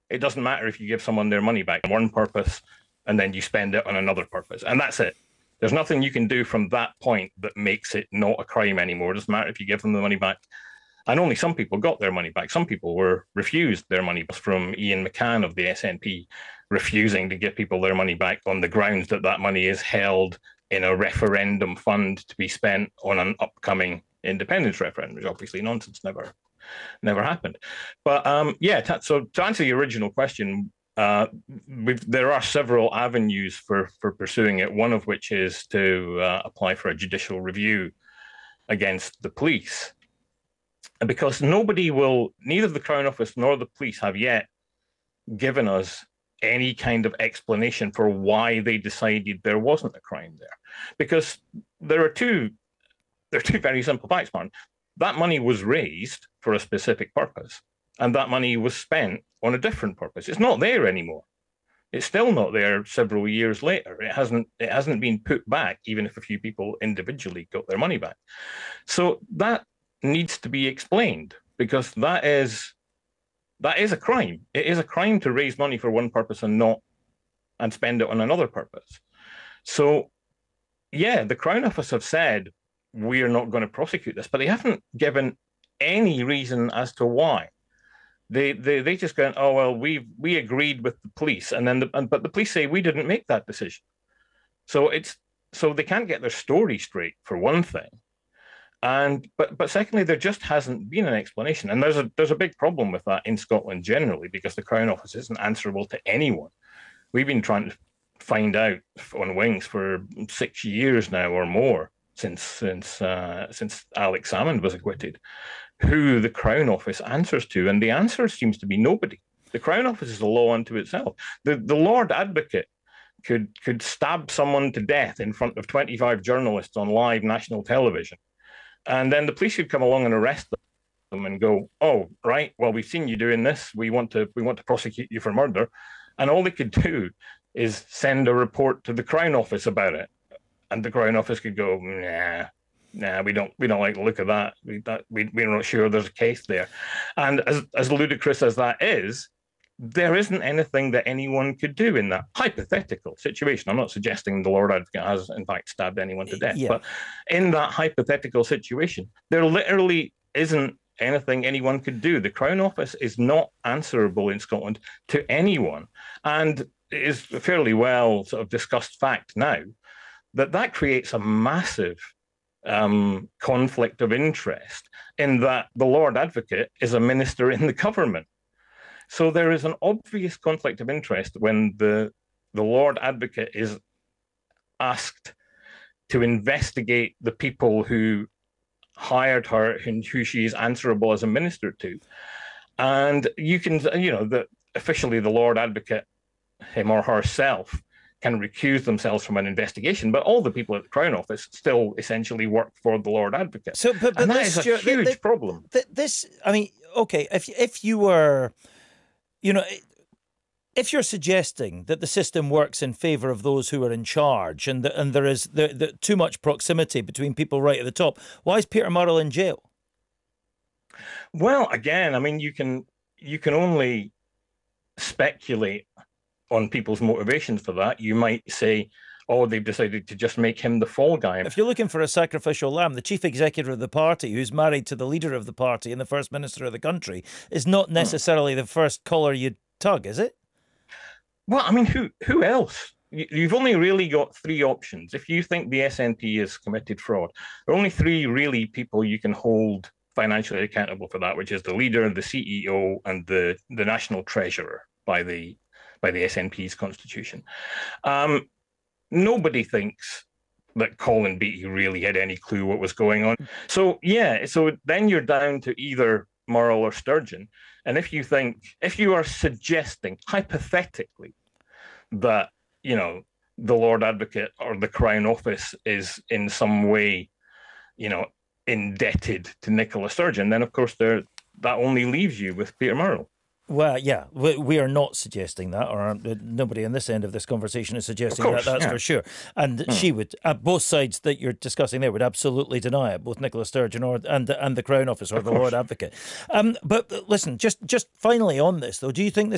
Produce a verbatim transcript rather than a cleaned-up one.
It doesn't matter if you give someone their money back on one purpose and then you spend it on another purpose. And that's it. There's nothing you can do from that point that makes it not a crime anymore. It doesn't matter if you give them the money back. And only some people got their money back. Some people were refused their money, from Ian McCann of the S N P refusing to give people their money back on the grounds that that money is held in a referendum fund to be spent on an upcoming independence referendum, which obviously nonsense, never never happened. But um, yeah, t- so to answer the original question, uh, we've, there are several avenues for, for pursuing it, one of which is to uh, apply for a judicial review against the police. And because nobody will, neither the Crown Office nor the police have yet given us any kind of explanation for why they decided there wasn't a crime there. Because there are two, there are two very simple facts, Martin. That money was raised for a specific purpose, and that money was spent on a different purpose. It's not there anymore. It's still not there several years later. It hasn't, it hasn't been put back, even if a few people individually got their money back. So that needs to be explained, because that is that is a crime. It is a crime to raise money for one purpose and not and spend it on another purpose. So yeah, the Crown Office have said we're not going to prosecute this, but they haven't given any reason as to why. They they they just go, oh well, we we agreed with the police, and then the, and, but the police say we didn't make that decision. So it's so they can't get their story straight, for one thing. And but but secondly, there just hasn't been an explanation, and there's a there's a big problem with that in Scotland generally, because the Crown Office isn't answerable to anyone. We've been trying to find out on Wings for six years now or more, since since uh, since Alex Salmond was acquitted, who the Crown Office answers to, and the answer seems to be nobody. The Crown Office is a law unto itself. The the Lord Advocate could could stab someone to death in front of twenty-five journalists on live national television. And then the police would come along and arrest them and go, oh, right, well, we've seen you doing this. We want to we want to prosecute you for murder. And all they could do is send a report to the Crown Office about it. And the Crown Office could go, nah, nah, we don't we don't like the look of that. We, that, we, we're not sure there's a case there. And as, as ludicrous as that is, there isn't anything that anyone could do in that hypothetical situation. I'm not suggesting the Lord Advocate has, in fact, stabbed anyone to death, yeah. But in that hypothetical situation, there literally isn't anything anyone could do. The Crown Office is not answerable in Scotland to anyone. And it is a fairly well sort of discussed fact now that that creates a massive um, conflict of interest, in that the Lord Advocate is a minister in the government. So there is an obvious conflict of interest when the the Lord Advocate is asked to investigate the people who hired her and who she is answerable as a minister to. And you can, you know, that officially the Lord Advocate, him or herself, can recuse themselves from an investigation, but all the people at the Crown Office still essentially work for the Lord Advocate. So, but, but and that this, is a huge the, the, problem. The, this, I mean, okay, if if you were... You know, if you're suggesting that the system works in favour of those who are in charge, and the, and there is the, the, too much proximity between people right at the top, why is Peter Murrell in jail? Well, again, I mean, you can you can only speculate on people's motivations for that. You might say, oh, they've decided to just make him the fall guy. If you're looking for a sacrificial lamb, the chief executive of the party, who's married to the leader of the party and the first minister of the country, is not necessarily the first collar you'd tug, is it? Well, I mean, who who else? You've only really got three options. If you think the S N P has committed fraud, there are only three really people you can hold financially accountable for that, which is the leader, the C E O, and the, the national treasurer by the by the S N P's constitution. Um, Nobody thinks that Colin Beattie really had any clue what was going on. So, yeah, so then you're down to either Murrell or Sturgeon. And if you think, if you are suggesting, hypothetically, that, you know, the Lord Advocate or the Crown Office is in some way, you know, indebted to Nicola Sturgeon, then, of course, there that only leaves you with Peter Murrell. Well, yeah, we, we are not suggesting that, or nobody on this end of this conversation is suggesting course, that, that's yeah. for sure. And mm. she would, uh, both sides that you're discussing there would absolutely deny it, both Nicola Sturgeon or, and, and the Crown Office or of the course. Lord Advocate. Um, but listen, just, just finally on this, though, do you think this